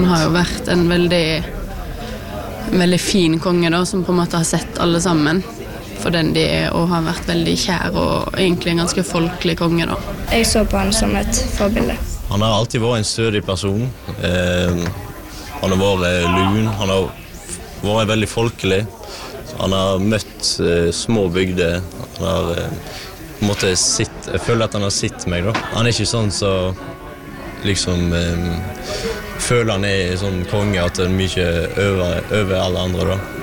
Han har jo vært en veldig fin konge da, som på en måte har sett alle sammen for den de og har vært veldig kjær og egentlig en ganske folkelig konge da. Jeg så på han som et forbilde. Han har alltid vært en stødig person. Han har vært lun, han har vært veldig folkelig. Han har møtt små bygder. Han har på en måte jeg føler at han har sett meg da. Han ikke sånn så liksom føler han sånn konge at han mye over alle andre da.